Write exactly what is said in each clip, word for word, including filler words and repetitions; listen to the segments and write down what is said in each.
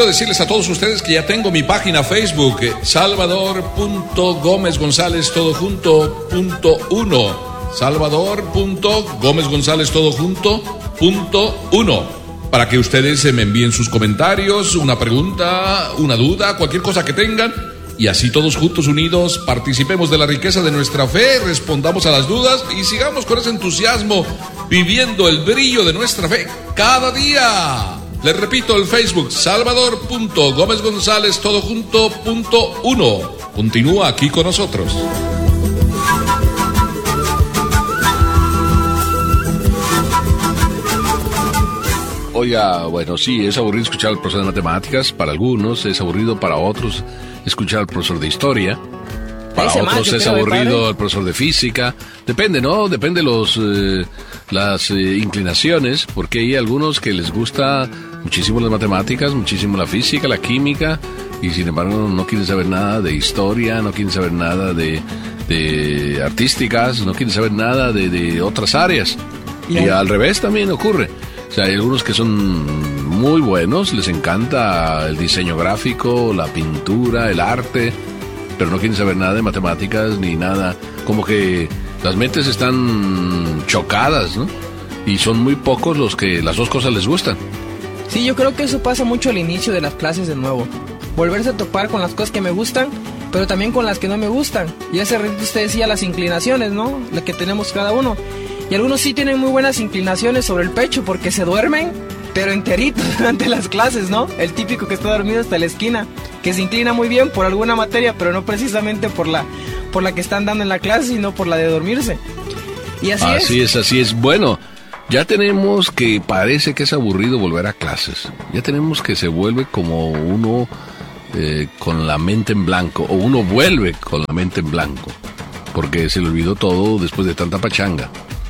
quiero decirles a todos ustedes que ya tengo mi página Facebook, Salvador punto Gómez González todo junto punto uno. Salvador punto Gómez González todo junto punto uno. Para que ustedes me envíen sus comentarios, una pregunta, una duda, cualquier cosa que tengan. Y así todos juntos unidos participemos de la riqueza de nuestra fe, respondamos a las dudas y sigamos con ese entusiasmo viviendo el brillo de nuestra fe cada día. Les repito, el Facebook, Salvador punto Gómez González todo junto punto uno. Continúa aquí con nosotros. Oiga, bueno, sí, es aburrido escuchar al profesor de matemáticas, para algunos, es aburrido para otros escuchar al profesor de historia, para otros macho, es aburrido al profesor de física, depende, ¿no? Depende los eh, las eh, inclinaciones, porque hay algunos que les gusta muchísimo las matemáticas, muchísimo la física, la química, y sin embargo no quieren saber nada de historia, no quieren saber nada de, de artísticas, no quieren saber nada de, de otras áreas, y, y al revés también ocurre. O sea, hay algunos que son muy buenos, les encanta el diseño gráfico, la pintura, el arte, pero no quieren saber nada de matemáticas ni nada. Como que las mentes están chocadas, ¿no? Y son muy pocos los que las dos cosas les gustan. Sí, yo creo que eso pasa mucho al inicio de las clases de nuevo. Volverse a topar con las cosas que me gustan, pero también con las que no me gustan. Y hace ratito usted decía las inclinaciones, ¿no? Las que tenemos cada uno. Y algunos sí tienen muy buenas inclinaciones sobre el pecho porque se duermen, pero enteritos durante las clases, ¿no? El típico que está dormido hasta la esquina, que se inclina muy bien por alguna materia, pero no precisamente por la, por la que están dando en la clase, sino por la de dormirse. Y así, así es. es. Así es, bueno, ya tenemos que parece que es aburrido volver a clases. Ya tenemos que se vuelve como uno eh, con la mente en blanco, o uno vuelve con la mente en blanco, porque se le olvidó todo después de tanta pachanga.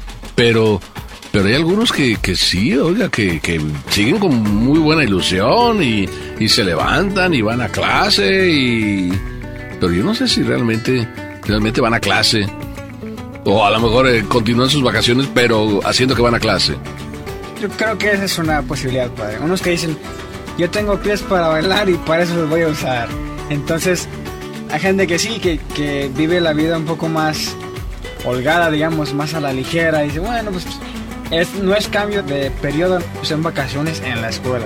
Pero, pero hay algunos que, que sí, oiga, que, que siguen con muy buena ilusión y, y se levantan y van a clase y... Pero yo no sé si realmente, realmente van a clase. O a lo mejor eh, continúan sus vacaciones, pero haciendo que van a clase. Yo creo que esa es una posibilidad, padre. Unos que dicen, yo tengo pies para bailar y para eso los voy a usar. Entonces, hay gente que sí, que, que vive la vida un poco más holgada, digamos, más a la ligera, y dice, bueno, pues es, no es cambio de periodo, son vacaciones en la escuela.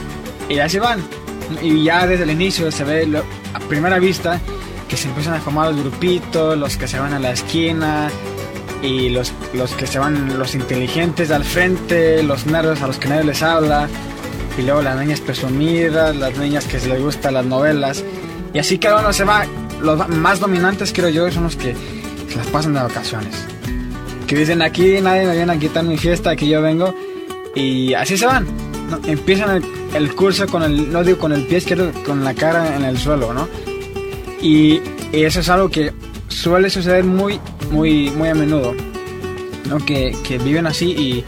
Y así van. Y ya desde el inicio se ve lo, a primera vista que se empiezan a formar los grupitos, los que se van a la esquina, y los, los que se van, los inteligentes al frente, los nerds a los que nadie les habla, y luego las niñas presumidas, las niñas que les gustan las novelas, y así cada uno se va. Los más dominantes, creo yo, son los que se las pasan de vacaciones, que dicen, aquí nadie me viene a quitar mi fiesta, aquí yo vengo, y así se van, ¿no? Empiezan el, el curso con el, no digo con el pie izquierdo, con la cara en el suelo, ¿no? Y, y eso es algo que suele suceder muy, muy, muy a menudo, ¿no? Que, que viven así y,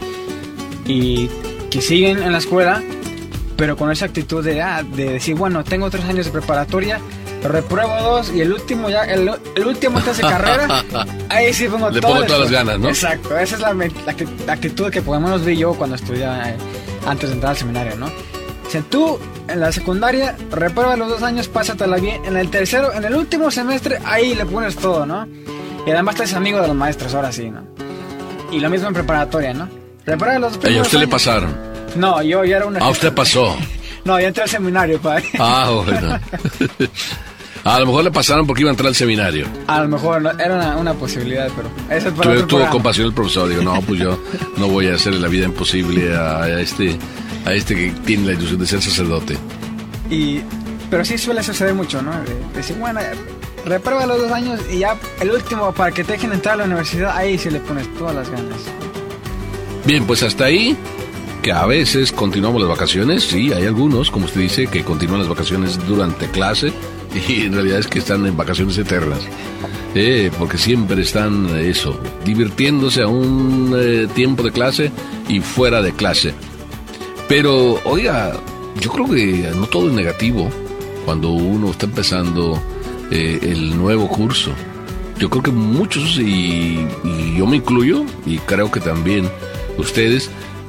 y que siguen en la escuela, pero con esa actitud de, ah, de decir, bueno, tengo tres años de preparatoria, repruebo dos y el último ya, el, el último que hace carrera, ahí sí pongo Le todo pongo todas las ganas, ¿no? Exacto, esa es la, la, la actitud que por lo menos vi yo cuando estudiaba eh, antes de entrar al seminario, ¿no? O sea, tú en la secundaria repruebas los dos años, pásatela bien, en el tercero, en el último semestre, ahí le pones todo, ¿no? Y además te haces amigo de los maestros, ahora sí, ¿no? Y lo mismo en preparatoria, ¿no? Repruebas los primeros ¿Y a usted años. Le pasaron? No, yo ya era una... ¿A usted pasó? No, ya entré al seminario, padre. Ah, bueno. A lo mejor le pasaron porque iba a entrar al seminario. A lo mejor, no, era una, una posibilidad, pero... Eso es para tuvo, tuvo compasión el profesor, digo, no, pues yo no voy a hacerle la vida imposible a, a este a este que tiene la ilusión de ser sacerdote. Y, pero sí suele suceder mucho, ¿no? De, de decir, bueno, reprueba los dos años y ya el último, para que te dejen entrar a la universidad, ahí sí le pones todas las ganas. Bien, pues hasta ahí, que a veces continuamos las vacaciones, sí, hay algunos, como usted dice, que continúan las vacaciones durante clase, y en realidad es que están en vacaciones eternas, eh, porque siempre están, eso, divirtiéndose a un eh, tiempo de clase y fuera de clase. Pero, oiga, yo creo que no todo es negativo cuando uno está empezando eh, el nuevo curso. Yo creo que muchos, y, y yo me incluyo, y creo que también ustedes,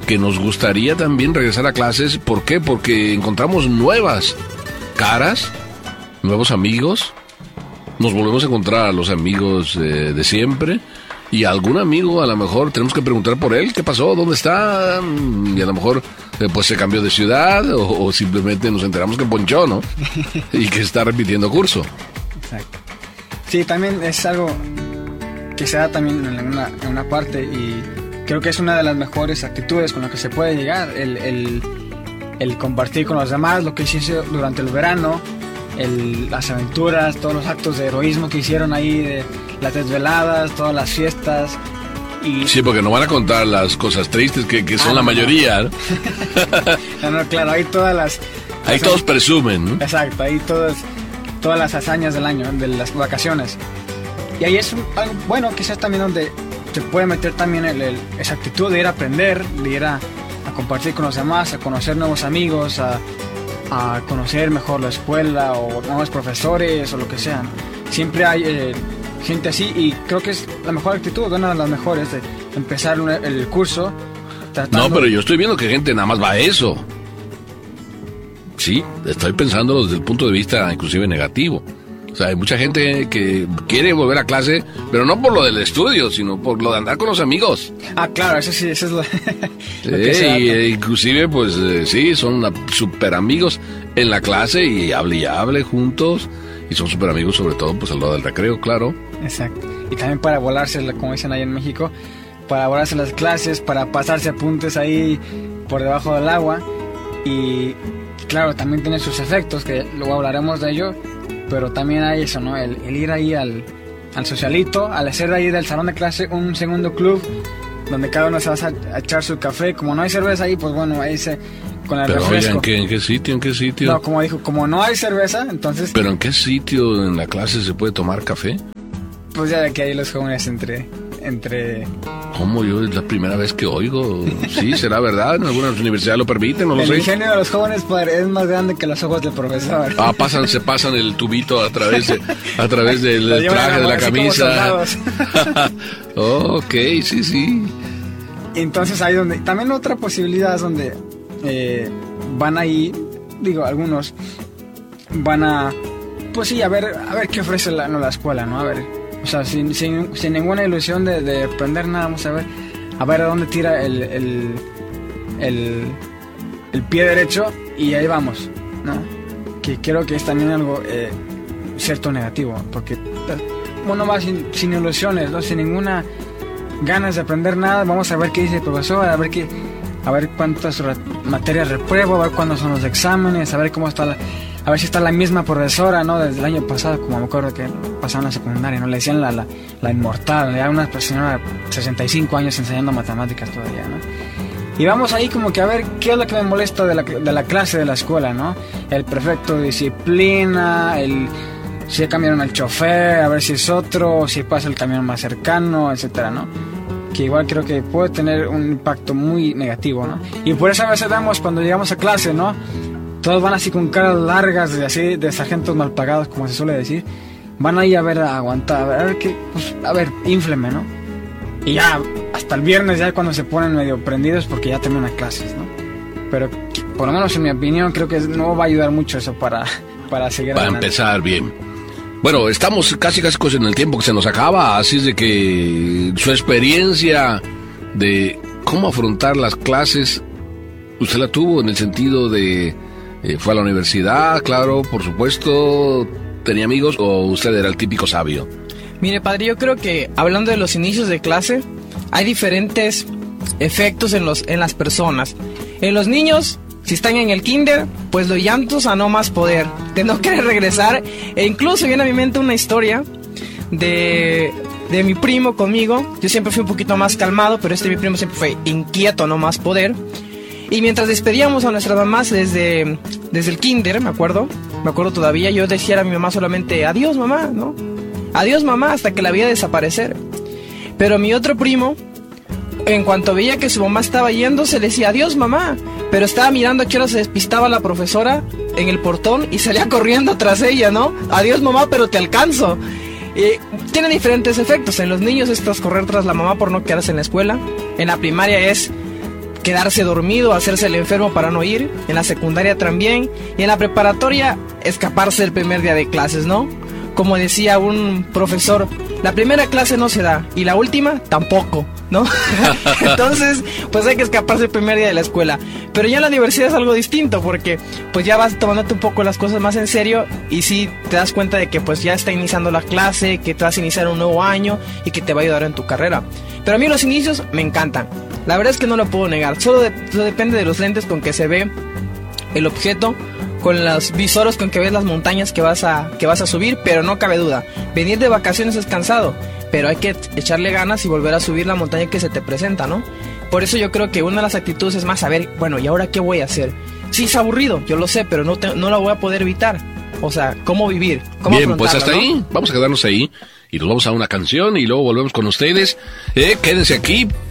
que nos gustaría también regresar a clases. ¿Por qué? Porque encontramos nuevas caras, nuevos amigos. Nos volvemos a encontrar a los amigos eh, de siempre. Y a algún amigo a lo mejor tenemos que preguntar por él, ¿qué pasó? ¿Dónde está? Y a lo mejor eh, pues se cambió de ciudad o, o simplemente nos enteramos que ponchó, ¿no? Y que está repitiendo curso. Exacto. Sí, también es algo que se da también en una, en una parte y creo que es una de las mejores actitudes con las que se puede llegar, el, el, el compartir con los demás lo que hiciste durante el verano, el, las aventuras, todos los actos de heroísmo que hicieron ahí, de las desveladas, todas las fiestas. Y... Sí, porque no van a contar las cosas tristes que, que son ah, la mayoría, ¿no? no, no, claro, ahí todas las... Ahí las todos presumen, ¿no? Exacto, ahí todas, todas las hazañas del año, de las vacaciones. Y ahí es algo bueno, quizás también donde se puede meter también el, el, esa actitud de ir a aprender, de ir a, a compartir con los demás, a conocer nuevos amigos, a, a conocer mejor la escuela o nuevos profesores o lo que sea. Siempre hay eh, gente así y creo que es la mejor actitud, una de las mejores, de empezar un, el curso tratando... No, pero yo estoy viendo que gente nada más va a eso. Sí, estoy pensándolo desde el punto de vista inclusive negativo. O sea, hay mucha gente que quiere volver a clase, pero no por lo del estudio, sino por lo de andar con los amigos. Ah, claro, eso sí, eso es lo, sí, lo que se y, e inclusive, pues, eh, sí, son súper amigos en la clase y hable y hable juntos. Y son súper amigos, sobre todo, pues, al lado del recreo, claro. Exacto. Y también para volarse, como dicen ahí en México, para volarse las clases, para pasarse apuntes ahí por debajo del agua. Y, claro, también tiene sus efectos, que luego hablaremos de ello. Pero también hay eso, ¿no? El, el ir ahí al, al socialito, al hacer ahí del salón de clase un segundo club donde cada uno se va a, a echar su café. Como no hay cerveza ahí, pues bueno, ahí se... con el pero refresco. Oye, ¿en qué, ¿en qué sitio? ¿En qué sitio? No, como dijo, como no hay cerveza, entonces... ¿Pero en qué sitio en la clase se puede tomar café? Pues ya de que hay los jóvenes entre... entre... ¿Cómo? Yo es la primera vez que oigo. Sí, será verdad, en algunas universidades lo permiten, no lo el sé. El ingenio de los jóvenes, padre, es más grande que los ojos del profesor. Ah, pasan, se pasan el tubito a través de, a través del traje de la camisa. Oh, ok, sí, sí. Entonces ahí donde... También otra posibilidad es donde eh, van ahí, digo, algunos van a... Pues sí, a ver, a ver qué ofrece la, no, la escuela, ¿no? A ver... O sea, sin, sin, sin ninguna ilusión de, de aprender nada, vamos a ver a ver a dónde tira el, el, el, el pie derecho y ahí vamos, ¿no? Que creo que es también algo eh, cierto negativo, porque uno va sin, sin ilusiones, ¿no? Sin ninguna ganas de aprender nada, vamos a ver qué dice el profesor, a ver qué, a ver cuántas materias repruebo, a ver cuándo son los exámenes, a ver cómo está la... A ver si está la misma profesora, ¿no? Desde el año pasado, como me acuerdo que pasaba en la secundaria, ¿no? Le decían la, la, la inmortal, era una señora de sesenta y cinco años enseñando matemáticas todavía, ¿no? Y vamos ahí como que a ver qué es lo que me molesta de la, de la clase de la escuela, ¿no? El prefecto de disciplina, el, si cambiaron el chofer, a ver si es otro, si pasa el camión más cercano, etcétera, ¿no? Que igual creo que puede tener un impacto muy negativo, ¿no? Y por eso a veces vemos cuando llegamos a clase, ¿no? Todos van así con caras largas, de así, de sargentos mal pagados, como se suele decir. Van ahí a ver, a aguantar, a ver, a ver qué, pues, a ver, infleme, ¿no? Y ya, hasta el viernes ya cuando se ponen medio prendidos porque ya terminan clases, ¿no? Pero, por lo menos en mi opinión, creo que no va a ayudar mucho eso para, para seguir Para adelante. empezar bien. Bueno, estamos casi casi en el tiempo que se nos acaba, así es de que su experiencia de cómo afrontar las clases, usted la tuvo en el sentido de... Eh, fue a la universidad, claro, por supuesto, tenía amigos, o usted era el típico sabio. Mire, padre, yo creo que hablando de los inicios de clase, hay diferentes efectos en los en las personas. En los niños, si están en el kinder, pues los llantos a no más poder, de no querer regresar, e incluso viene a mi mente una historia de, de mi primo conmigo. Yo siempre fui un poquito más calmado, pero este mi primo siempre fue inquieto a no más poder. Y mientras despedíamos a nuestras mamás desde, desde el kinder, me acuerdo, me acuerdo todavía, yo decía a mi mamá solamente, adiós mamá, ¿no? Adiós mamá, hasta que la veía desaparecer. Pero mi otro primo, en cuanto veía que su mamá estaba yendo, se le decía, adiós mamá. Pero estaba mirando a qué hora se despistaba la profesora en el portón y salía corriendo tras ella, ¿no? Adiós mamá, pero te alcanzo. Eh, tiene diferentes efectos. En los niños es tras correr tras la mamá por no quedarse en la escuela. En la primaria es... quedarse dormido, hacerse el enfermo para no ir. En la secundaria también. Y en la preparatoria, escaparse el primer día de clases, ¿no? Como decía un profesor, la primera clase no se da y la última tampoco, ¿no? Entonces, pues hay que escaparse el primer día de la escuela. Pero ya en la universidad es algo distinto porque pues ya vas tomándote un poco las cosas más en serio y sí te das cuenta de que pues ya está iniciando la clase, que te vas a iniciar un nuevo año y que te va a ayudar en tu carrera. Pero a mí los inicios me encantan. La verdad es que no lo puedo negar. Solo, de, solo depende de los lentes con que se ve el objeto, con los visoros con que ves las montañas que vas a que vas a subir, pero no cabe duda, venir de vacaciones es cansado, pero hay que echarle ganas y volver a subir la montaña que se te presenta, ¿no? Por eso yo creo que una de las actitudes es más saber, bueno, ¿y ahora qué voy a hacer? Sí, es aburrido, yo lo sé, pero no, te, no la voy a poder evitar. O sea, ¿cómo vivir? ¿Cómo Bien, pues hasta ¿no? ahí, vamos a quedarnos ahí y nos vamos a una canción y luego volvemos con ustedes. Eh, quédense aquí